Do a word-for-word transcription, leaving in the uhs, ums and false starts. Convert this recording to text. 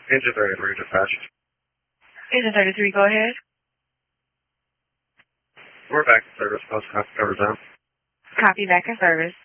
Engine thirty-three, dispatch. Engine thirty-three, go ahead. We're back in service, post cover zone. Copy, back in service.